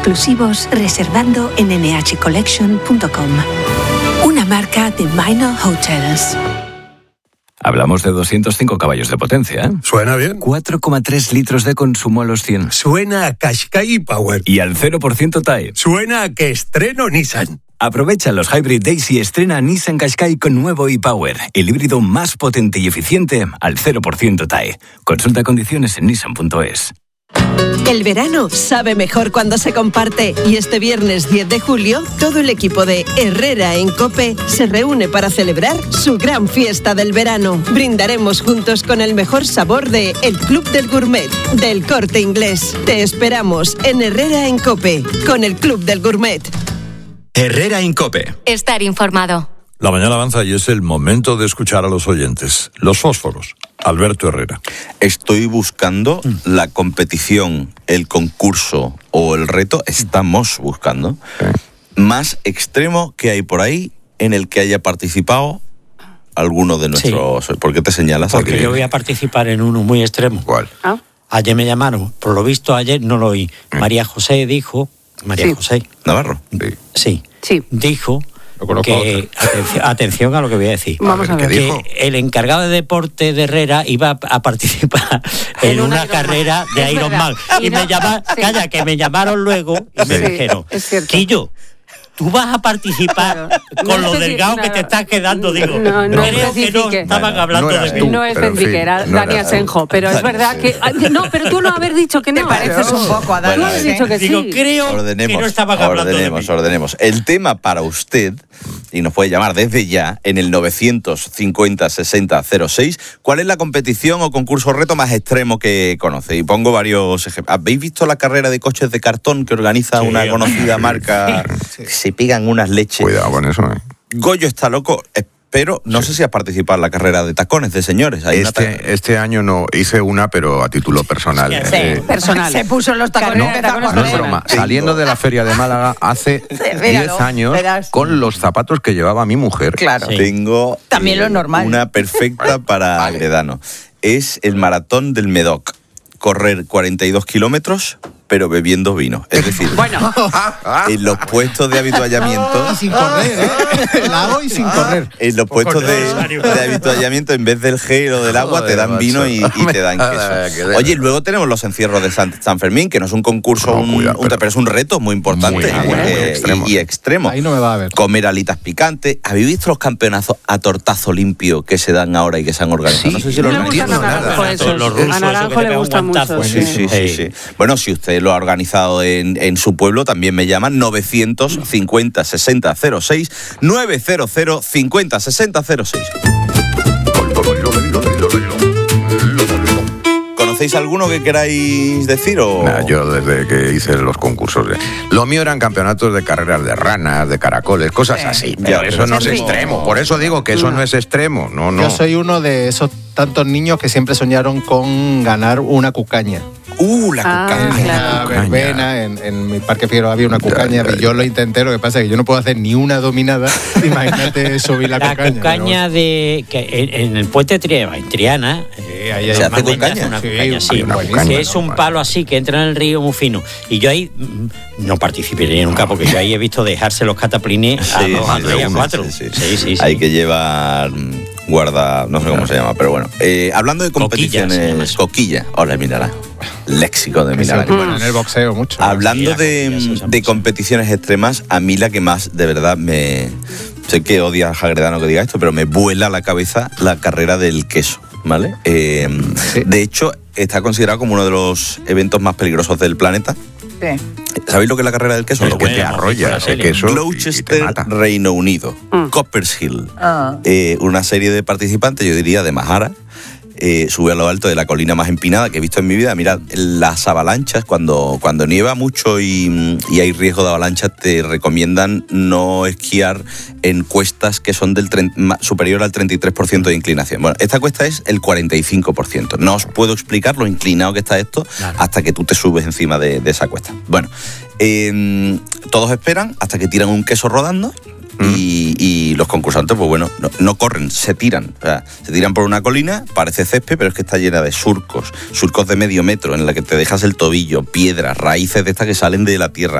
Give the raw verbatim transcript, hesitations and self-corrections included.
exclusivos reservando en ene hache collection punto com. Una marca de Minor Hotels. Hablamos de doscientos cinco caballos de potencia, ¿eh? Suena bien. cuatro coma tres litros de consumo a los cien. Suena a Qashqai Power. Y al cero por ciento T A E. Suena a que estreno Nissan. Aprovecha los Hybrid Days y estrena Nissan Qashqai con nuevo e-Power, el híbrido más potente y eficiente al cero por ciento T A E. Consulta condiciones en nissan punto es. El verano sabe mejor cuando se comparte y este viernes diez de julio todo el equipo de Herrera en COPE se reúne para celebrar su gran fiesta del verano. Brindaremos juntos con el mejor sabor de El Club del Gourmet, del Corte Inglés. Te esperamos en Herrera en COPE con el Club del Gourmet. Herrera en COPE. Estar informado. La mañana avanza y es el momento de escuchar a los oyentes. Los fósforos. Alberto Herrera. Estoy buscando mm. la competición, el concurso o el reto, estamos buscando, sí. más extremo que hay por ahí en el que haya participado alguno de nuestros... Sí. ¿Por qué te señalas? Porque aquí? Yo voy a participar en uno muy extremo. ¿Cuál? ¿Ah? Ayer me llamaron, por lo visto ayer no lo oí. Mm. María José dijo... María sí. José. ¿Navarro? Sí. Sí. sí. Dijo... que atención, atención a lo que voy a decir. Vamos a ver. Que dijo? El encargado de deporte de Herrera iba a participar en, en una, una carrera de Ironman y, y no, me llamaron, sí. calla, que me llamaron luego y me sí, dijeron, Quillo, tú vas a participar claro. con no lo delgado no, que te estás quedando, digo. No, no creo que no estaban bueno, hablando no de tú. No especifique, era no Dani Asenjo, pero es verdad que... No, pero tú no haber dicho que no. Te pareces un poco a Dani. Tú has dicho que digo, sí. creo ordenemos, que no estaban hablando ordenemos, de mí. Ordenemos, El tema para usted, y nos puede llamar desde ya, en el novecientos cincuenta sesenta cero seis, ¿cuál es la competición o concurso reto más extremo que conoce? Y pongo varios ejemplos. ¿Habéis visto la carrera de coches de cartón que organiza sí, una conocida marca? Sí. Se pegan unas leches. Cuidado con eso, ¿eh? Goyo está loco, pero no sí. sé si has participado en la carrera de tacones de señores. Hay este, ta- este año no, hice una, pero a título personal. Sí, eh, personal. Se puso los tacones. No, de tacones no es broma. Saliendo de la feria de Málaga hace diez años, verás. Con los zapatos que llevaba mi mujer. Claro. Sí. Tengo también eh, lo normal. una perfecta para vale. Agredano. Es el maratón del Medoc. Correr cuarenta y dos kilómetros, pero bebiendo vino. Es decir, bueno. en los puestos de habituallamiento... Y sin correr, ¿eh? El agua y sin correr. En los puestos de, de habituallamiento, en vez del gel o del agua, te dan vino y, y te dan queso. Oye, y luego tenemos los encierros de San, San Fermín, que no es un concurso, no, un, cuidado, un, pero, pero es un reto muy importante muy, muy, eh, extremo. Y, y extremo. Ahí no me va a ver. Comer alitas picantes. ¿Habéis visto los campeonazos a tortazo limpio que se dan ahora y que se han organizado? Sí. No sé si lo organizan. A Naranjo le gusta mucho. Pues sí, sí, sí, sí. Bueno, si usted lo ha organizado en, en su pueblo, también me llaman novecientos cincuenta sesenta cero seis, novecientos cincuenta sesenta cero seis. ¿Conocéis alguno que queráis decir? O... Nah, yo desde que hice los concursos. De... Lo mío eran campeonatos de carreras de ranas, de caracoles, cosas así. Pero ya, eso no es extremo. Por eso digo que eso no es extremo. No, no. Yo soy uno de esos tantos niños que siempre soñaron con ganar una cucaña. Uh, la ah, cucaña. Claro. La verbena, en, en mi parque Figueroa había una cucaña, ya, ya, y yo lo intenté, lo que pasa es que yo no puedo hacer ni una dominada. Imagínate subir la, la cucaña. La cucaña pero... de que en, en el puente Triana, en Triana, sí, ahí hay ¿se hace cucaña? Una sí, cucaña, sí, una que cucaña, es un no, palo así que entra en el río muy fino. Y yo ahí no participaría nunca, porque yo ahí he visto dejarse los cataplines a sí, dos, sí, a tres, sí, a cuatro. Sí, sí. Sí, sí, sí. Hay que llevar guarda, no sé cómo se llama, pero bueno. Eh, hablando de competiciones, coquilla, hola, mírala. Léxico de Milán. Bueno, en el boxeo mucho. Hablando de, de competiciones extremas, a mí la que más, de verdad, me... Sé que odia a Jagredano que diga esto, pero me vuela la cabeza la carrera del queso, ¿vale? Eh, sí. De hecho, está considerado como uno de los eventos más peligrosos del planeta. Sí. ¿Sabéis lo que es la carrera del queso? Es que te arrolla ese queso. Gloucester, Reino Unido. Mm. Coppershill. Uh. Eh, una serie de participantes, yo diría, de Majara. Eh, sube a lo alto de la colina más empinada que he visto en mi vida. Mirad, las avalanchas, cuando, cuando nieva mucho y, y hay riesgo de avalanchas, te recomiendan no esquiar en cuestas que son del treinta, superior al treinta y tres por ciento de inclinación. Bueno, esta cuesta es el cuarenta y cinco por ciento. No os puedo explicar lo inclinado que está esto, claro, hasta que tú te subes encima de, de esa cuesta. Bueno, eh, todos esperan hasta que tiran un queso rodando. Y, y los concursantes, pues bueno, no, no corren, se tiran. O sea, se tiran por una colina, parece césped, pero es que está llena de surcos, surcos de medio metro, en la que te dejas el tobillo, piedras, raíces de estas que salen de la tierra,